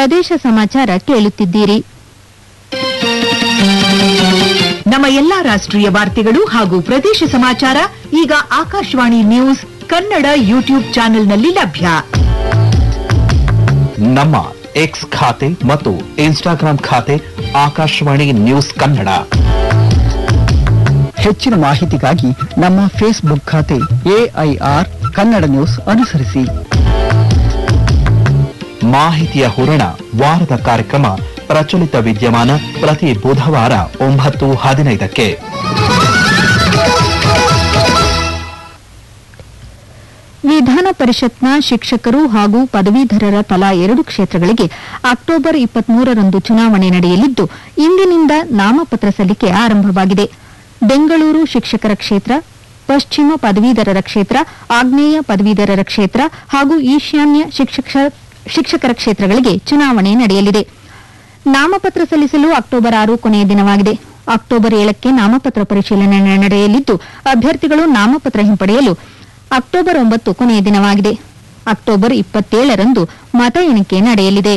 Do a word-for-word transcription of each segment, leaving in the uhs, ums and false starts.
ಪ್ರದೇಶ ಸಮಾಚಾರ ಕೇಳುತ್ತಿದ್ದೀರಿ. ನಮ್ಮ ಎಲ್ಲಾ ರಾಷ್ಟ್ರೀಯ ವಾರ್ತೆಗಳು ಹಾಗೂ ಪ್ರದೇಶ ಸಮಾಚಾರ ಈಗ ಆಕಾಶವಾಣಿ ನ್ಯೂಸ್ ಕನ್ನಡ ಯೂಟ್ಯೂಬ್ ಚಾನೆಲ್ನಲ್ಲಿ ಲಭ್ಯ. ನಮ್ಮ ಎಕ್ಸ್ ಖಾತೆ ಮತ್ತು ಇನ್ಸ್ಟಾಗ್ರಾಂ ಖಾತೆ ಆಕಾಶವಾಣಿ ನ್ಯೂಸ್ ಕನ್ನಡ. ಹೆಚ್ಚಿನ ಮಾಹಿತಿಗಾಗಿ ನಮ್ಮ ಫೇಸ್ಬುಕ್ ಖಾತೆ ಎಐಆರ್ ಕನ್ನಡ ನ್ಯೂಸ್ ಅನುಸರಿಸಿ. ಮಾಹಿತಿಯ ಹೂರಣ ವಾರದ ಕಾರ್ಯಕ್ರಮ ಪ್ರಚಲಿತ ವಿದ್ಯಮಾನ ಪ್ರತಿ ಬುಧವಾರ ಒಂಬತ್ತು ಹದಿನೈದಕ್ಕೆ. ವಿಧಾನ ಪರಿಷತ್ನ ಶಿಕ್ಷಕರು ಹಾಗೂ ಪದವೀಧರರ ತಲಾ ಎರಡು ಕ್ಷೇತ್ರಗಳಿಗೆ ಅಕ್ಟೋಬರ್ ಇಪ್ಪತ್ಮೂರರಂದು ಚುನಾವಣೆ ನಡೆಯಲಿದ್ದು, ಇಂದಿನಿಂದ ನಾಮಪತ್ರ ಸಲ್ಲಿಕೆ ಆರಂಭವಾಗಿದೆ. ಬೆಂಗಳೂರು ಶಿಕ್ಷಕರ ಕ್ಷೇತ್ರ, ಪಶ್ಚಿಮ ಪದವೀಧರರ ಕ್ಷೇತ್ರ, ಆಗ್ನೇಯ ಪದವೀಧರರ ಕ್ಷೇತ್ರ ಹಾಗೂ ಈಶಾನ್ಯ ಶಿಕ್ಷಕರ ಕ್ಷೇತ್ರಗಳಿಗೆ ಚುನಾವಣೆ ನಡೆಯಲಿದೆ. ನಾಮಪತ್ರ ಸಲ್ಲಿಸಲು ಅಕ್ಟೋಬರ್ ಆರು ಕೊನೆಯ ದಿನವಾಗಿದೆ. ಅಕ್ಟೋಬರ್ ಏಳಕ್ಕೆ ನಾಮಪತ್ರ ಪರಿಶೀಲನೆ ನಡೆಯಲಿದ್ದು, ಅಭ್ಯರ್ಥಿಗಳು ನಾಮಪತ್ರ ಹಿಂಪಡೆಯಲು ಅಕ್ಟೋಬರ್ ಒಂಬತ್ತು ಕೊನೆಯ ದಿನವಾಗಿದೆ. ಅಕ್ಟೋಬರ್ ಇಪ್ಪತ್ತೇಳರಂದು ಮತ ಎಣಿಕೆ ನಡೆಯಲಿದೆ.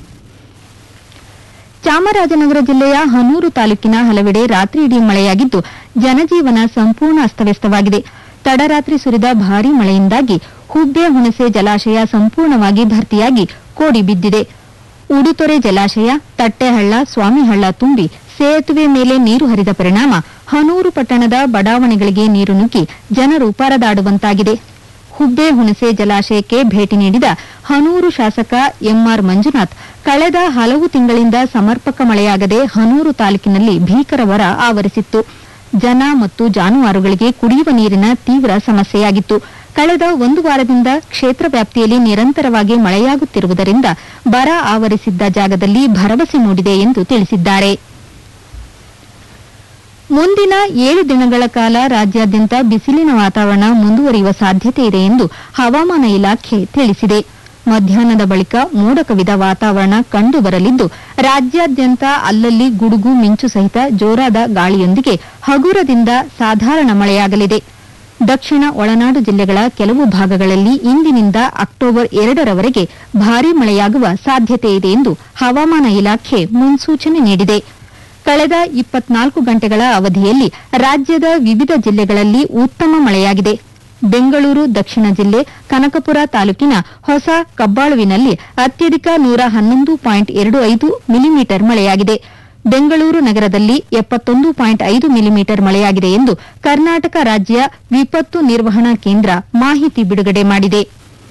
ಚಾಮರಾಜನಗರ ಜಿಲ್ಲೆಯ ಹನೂರು ತಾಲೂಕಿನ ಹಲವೆಡೆ ರಾತ್ರಿಯಿಡೀ ಮಳೆಯಾಗಿದ್ದು, ಜನಜೀವನ ಸಂಪೂರ್ಣ ಅಸ್ತವ್ಯಸ್ತವಾಗಿದೆ. ತಡರಾತ್ರಿ ಸುರಿದ ಭಾರೀ ಮಳೆಯಿಂದಾಗಿ ಹುಬ್ಬೆ ಹುಣಸೆ ಜಲಾಶಯ ಸಂಪೂರ್ಣವಾಗಿ ಭರ್ತಿಯಾಗಿ ಕೋಡಿ ಬಿದ್ದಿದೆ. ಉಡುತೊರೆ ಜಲಾಶಯ, ತಟ್ಟೆಹಳ್ಳ, ಸ್ವಾಮಿಹಳ್ಳ ತುಂಬಿ ಸೇತುವೆ ಮೇಲೆ ನೀರು ಹರಿದ ಪರಿಣಾಮ ಹನೂರು ಪಟ್ಟಣದ ಬಡಾವಣೆಗಳಿಗೆ ನೀರು ನುಗ್ಗಿ ಜನರು ಪರದಾಡುವಂತಾಗಿದೆ. ಹುಬ್ಬೆ ಹುಣಸೆ ಜಲಾಶಯಕ್ಕೆ ಭೇಟಿ ನೀಡಿದ ಹನೂರು ಶಾಸಕ ಎಂಆರ್ ಮಂಜುನಾಥ್, ಕಳೆದ ಹಲವು ತಿಂಗಳಿಂದ ಸಮರ್ಪಕ ಮಳೆಯಾಗದೆ ಹನೂರು ತಾಲೂಕಿನಲ್ಲಿ ಭೀಕರ ಬರ ಆವರಿಸಿತ್ತು. ಜನ ಮತ್ತು ಜಾನುವಾರುಗಳಿಗೆ ಕುಡಿಯುವ ನೀರಿನ ತೀವ್ರ ಸಮಸ್ಯೆಯಾಗಿತ್ತು. ಕಳೆದ ಒಂದು ವಾರದಿಂದ ಕ್ಷೇತ್ರ ವ್ಯಾಪ್ತಿಯಲ್ಲಿ ನಿರಂತರವಾಗಿ ಮಳೆಯಾಗುತ್ತಿರುವುದರಿಂದ ಬರ ಆವರಿಸಿದ್ದ ಜಾಗದಲ್ಲಿ ಭರವಸೆ ಮೂಡಿದೆ ಎಂದು ತಿಳಿಸಿದ್ದಾರೆ. ಮುಂದಿನ ಏಳು ದಿನಗಳ ಕಾಲ ರಾಜ್ಯಾದ್ಯಂತ ಬಿಸಿಲಿನ ವಾತಾವರಣ ಮುಂದುವರಿಯುವ ಸಾಧ್ಯತೆ ಇದೆ ಎಂದು ಹವಾಮಾನ ಇಲಾಖೆ ತಿಳಿಸಿದೆ. ಮಧ್ಯಾಹ್ನದ ಬಳಿಕ ಮೋಡ ಕವಿದ ವಾತಾವರಣ ಕಂಡುಬರಲಿದ್ದು, ರಾಜ್ಯಾದ್ಯಂತ ಅಲ್ಲಲ್ಲಿ ಗುಡುಗು ಮಿಂಚು ಸಹಿತ ಜೋರಾದ ಗಾಳಿಯೊಂದಿಗೆ ಹಗುರದಿಂದ ಸಾಧಾರಣ ಮಳೆಯಾಗಲಿದೆ. ದಕ್ಷಿಣ ಒಳನಾಡು ಜಿಲ್ಲೆಗಳ ಕೆಲವು ಭಾಗಗಳಲ್ಲಿ ಇಂದಿನಿಂದ ಅಕ್ಟೋಬರ್ ಎರಡರವರೆಗೆ ಭಾರೀ ಮಳೆಯಾಗುವ ಸಾಧ್ಯತೆ ಇದೆ ಎಂದು ಹವಾಮಾನ ಇಲಾಖೆ ಮುನ್ಸೂಚನೆ ನೀಡಿದೆ. ಕಳೆದ ಇಪ್ಪತ್ನಾಲ್ಕು ಗಂಟೆಗಳ ಅವಧಿಯಲ್ಲಿ ರಾಜ್ಯದ ವಿವಿಧ ಜಿಲ್ಲೆಗಳಲ್ಲಿ ಉತ್ತಮ ಮಳೆಯಾಗಿದೆ. ಬೆಂಗಳೂರು ದಕ್ಷಿಣ ಜಿಲ್ಲೆ ಕನಕಪುರ ತಾಲೂಕಿನ ಹೊಸ ಕಬ್ಬಾಳುವಿನಲ್ಲಿ ಅತ್ಯಧಿಕ ನೂರ ಹನ್ನೊಂದು ಪಾಯಿಂಟ್ ಎರಡು ಐದು ಮಿಲಿಮೀಟರ್ ಮಳೆಯಾಗಿದೆ. ಬೆಂಗಳೂರು ನಗರದಲ್ಲಿ ಎಪ್ಪತ್ತೊಂದು ಪಾಯಿಂಟ್ ಐದು ಮಿಲಿಮೀಟರ್ ಮಳೆಯಾಗಿದೆ ಎಂದು ಕರ್ನಾಟಕ ರಾಜ್ಯ ವಿಪತ್ತು ನಿರ್ವಹಣಾ ಕೇಂದ್ರ ಮಾಹಿತಿ ಬಿಡುಗಡೆ ಮಾಡಿದೆ.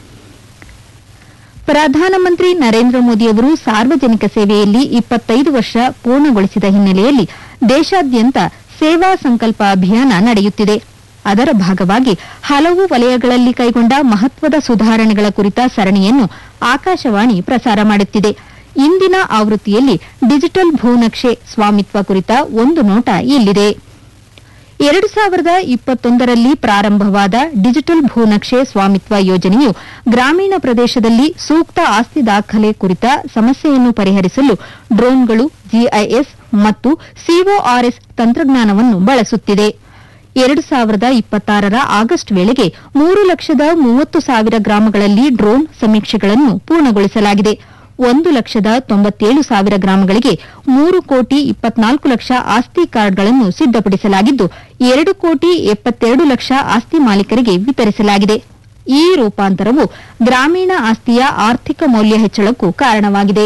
ಪ್ರಧಾನಮಂತ್ರಿ ನರೇಂದ್ರ ಮೋದಿಯವರು ಸಾರ್ವಜನಿಕ ಸೇವೆಯಲ್ಲಿ ಇಪ್ಪತ್ತೈದು ವರ್ಷ ಪೂರ್ಣಗೊಳಿಸಿದ ಹಿನ್ನೆಲೆಯಲ್ಲಿ ದೇಶಾದ್ಯಂತ ಸೇವಾ ಸಂಕಲ್ಪ ಅಭಿಯಾನ ನಡೆಯುತ್ತಿದೆ. ಅದರ ಭಾಗವಾಗಿ ಹಲವು ವಲಯಗಳಲ್ಲಿ ಕೈಗೊಂಡ ಮಹತ್ವದ ಸುಧಾರಣೆಗಳ ಕುರಿತ ಸರಣಿಯನ್ನು ಆಕಾಶವಾಣಿ ಪ್ರಸಾರ ಮಾಡುತ್ತಿದೆ. ಇಂದಿನ ಆವೃತ್ತಿಯಲ್ಲಿ ಡಿಜಿಟಲ್ ಭೂನಕ್ಷೆ ಸ್ವಾಮಿತ್ವ ಕುರಿತ ಒಂದು ನೋಟ ಇಲ್ಲಿದೆ. ಎರಡು ಸಾವಿರದ ಇಪ್ಪತ್ತೊಂದರಲ್ಲಿ ಪ್ರಾರಂಭವಾದ ಡಿಜಿಟಲ್ ಭೂನಕ್ಷೆ ಸ್ವಾಮಿತ್ವ ಯೋಜನೆಯು ಗ್ರಾಮೀಣ ಪ್ರದೇಶದಲ್ಲಿ ಸೂಕ್ತ ಆಸ್ತಿ ದಾಖಲೆ ಕುರಿತ ಸಮಸ್ಯೆಯನ್ನು ಪರಿಹರಿಸಲು ಡ್ರೋನ್ಗಳು, ಜಿಐಎಸ್ ಮತ್ತು ಸಿಒಆರ್ಎಸ್ ತಂತ್ರಜ್ಞಾನವನ್ನು ಬಳಸುತ್ತಿದೆ. ಎರಡು ಸಾವಿರದ ಇಪ್ಪತ್ತಾರರ ಆಗಸ್ಟ್ ವೇಳೆಗೆ ಮೂರು ಲಕ್ಷದ ಮೂವತ್ತು ಸಾವಿರ ಗ್ರಾಮಗಳಲ್ಲಿ ಡ್ರೋನ್ ಸಮೀಕ್ಷೆಗಳನ್ನು ಪೂರ್ಣಗೊಳಿಸಲಾಗಿದೆ. ಒಂದು ಲಕ್ಷದ ತೊಂಬತ್ತೇಳು ಸಾವಿರ ಗ್ರಾಮಗಳಿಗೆ ಮೂರು ಕೋಟಿ ಇಪ್ಪತ್ನಾಲ್ಕು ಲಕ್ಷ ಆಸ್ತಿ ಕಾರ್ಡ್ಗಳನ್ನು ಸಿದ್ದಪಡಿಸಲಾಗಿದ್ದು, ಎರಡು ಕೋಟಿ ಎಪ್ಪತ್ತೆರಡು ಲಕ್ಷ ಆಸ್ತಿ ಮಾಲೀಕರಿಗೆ ವಿತರಿಸಲಾಗಿದೆ. ಈ ರೂಪಾಂತರವು ಗ್ರಾಮೀಣ ಆಸ್ತಿಯ ಆರ್ಥಿಕ ಮೌಲ್ಯ ಹೆಚ್ಚಳಕ್ಕೂ ಕಾರಣವಾಗಿದೆ.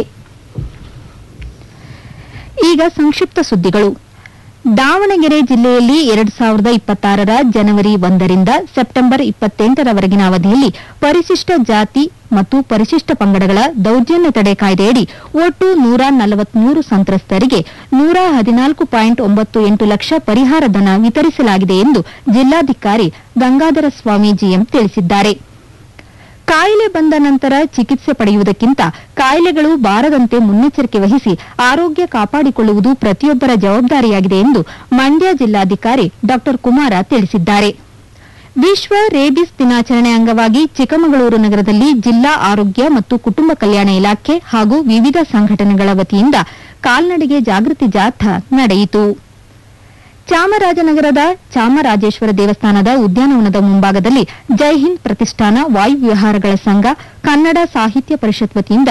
ಈಗ ಸಂಕ್ಷಿಪ್ತ ಸುದ್ದಿಗಳು. ದಾವಣಗೆರೆ ಜಿಲ್ಲೆಯಲ್ಲಿ ಎರಡು ಸಾವಿರದ ಇಪ್ಪತ್ತಾರರ ಜನವರಿ ಒಂದರಿಂದ ಸೆಪ್ಟೆಂಬರ್ ಇಪ್ಪತ್ತೆಂಟರವರೆಗಿನ ಅವಧಿಯಲ್ಲಿ ಪರಿಶಿಷ್ಟ ಜಾತಿ ಮತ್ತು ಪರಿಶಿಷ್ಟ ಪಂಗಡಗಳ ದೌರ್ಜನ್ಯ ತಡೆ ಕಾಯ್ದೆಯಡಿ ಒಟ್ಟು ನೂರ ನಲವತ್ಮೂರು ಸಂತ್ರಸ್ತರಿಗೆ ನೂರ ಹದಿನಾಲ್ಕು ಪಾಯಿಂಟ್ ಒಂಬತ್ತು ಎಂಟು ಲಕ್ಷ ಪರಿಹಾರ ಧನ ವಿತರಿಸಲಾಗಿದೆ ಎಂದು ಜಿಲ್ಲಾಧಿಕಾರಿ ಗಂಗಾಧರ ಸ್ವಾಮಿ ಜಿಎಂ ತಿಳಿಸಿದ್ದಾರೆ. ಕಾಯಿಲೆ ಬಂದ ನಂತರ ಚಿಕಿತ್ಸೆ ಪಡೆಯುವುದಕ್ಕಿಂತ ಕಾಯಿಲೆಗಳು ಬಾರದಂತೆ ಮುನ್ನೆಚ್ಚರಿಕೆ ವಹಿಸಿ ಆರೋಗ್ಯ ಕಾಪಾಡಿಕೊಳ್ಳುವುದು ಪ್ರತಿಯೊಬ್ಬರ ಜವಾಬ್ದಾರಿಯಾಗಿದೆ ಎಂದು ಮಂಡ್ಯ ಜಿಲ್ಲಾಧಿಕಾರಿ ಡಾ ಕುಮಾರ ತಿಳಿಸಿದ್ದಾರೆ. ವಿಶ್ವ ರೇಬಿಸ್ ದಿನಾಚರಣೆ ಅಂಗವಾಗಿ ಚಿಕ್ಕಮಗಳೂರು ನಗರದಲ್ಲಿ ಜಿಲ್ಲಾ ಆರೋಗ್ಯ ಮತ್ತು ಕುಟುಂಬ ಕಲ್ಯಾಣ ಇಲಾಖೆ ಹಾಗೂ ವಿವಿಧ ಸಂಘಟನೆಗಳ ವತಿಯಿಂದ ಕಾಲ್ನಡಿಗೆ ಜಾಗೃತಿ ಜಾಥಾ ನಡೆಯಿತು. ಚಾಮರಾಜನಗರದ ಚಾಮರಾಜೇಶ್ವರ ದೇವಸ್ಥಾನದ ಉದ್ಯಾನವನದ ಮುಂಭಾಗದಲ್ಲಿ ಜೈ ಹಿಂದ್ ಪ್ರತಿಷ್ಠಾನ ವಾಯು ವಿಹಾರಗಳ ಸಂಘ, ಕನ್ನಡ ಸಾಹಿತ್ಯ ಪರಿಷತ್ ವತಿಯಿಂದ